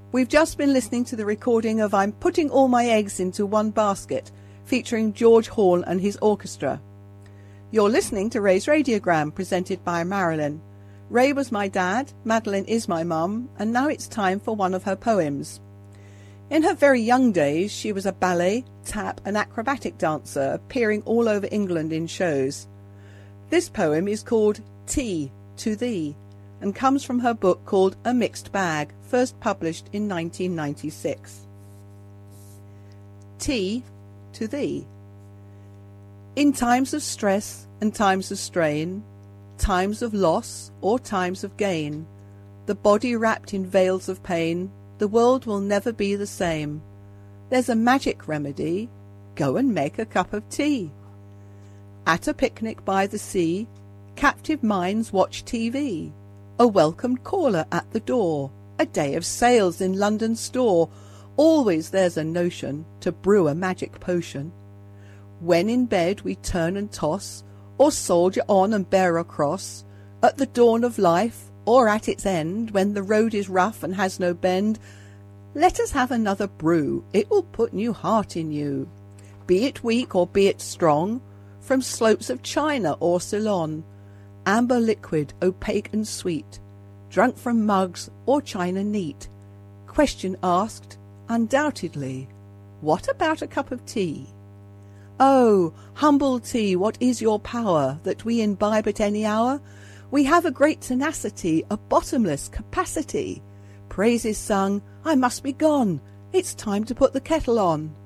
We've just been listening to the recording of I'm Putting All My Eggs Into One Basket, featuring George Hall and his orchestra. You're listening to Ray's Radiogram, presented by Marilyn. Ray was my dad, Madeline is my mum, and now it's time for one of her poems. In her very young days, she was a ballet, tap and acrobatic dancer, appearing all over England in shows. This poem is called Tea to Thee, and comes from her book called A Mixed Bag, first published in 1996. Tea to Thee. In times of stress and times of strain, times of loss or times of gain, the body wrapped in veils of pain, the world will never be the same. There's a magic remedy. Go and make a cup of tea. At a picnic by the sea, captive minds watch TV. A welcomed caller at the door. A day of sales in London store. Always there's a notion to brew a magic potion. When in bed we turn and toss, or soldier on and bear a cross, at the dawn of life, or at its end, when the road is rough and has no bend, let us have another brew. It will put new heart in you. Be it weak or be it strong, from slopes of China or Ceylon, amber liquid, opaque and sweet, drunk from mugs or china neat. Question asked, undoubtedly, what about a cup of tea? Oh, humble tea, what is your power, that we imbibe at any hour? We have a great tenacity, a bottomless capacity. Praises sung, I must be gone, it's time to put the kettle on.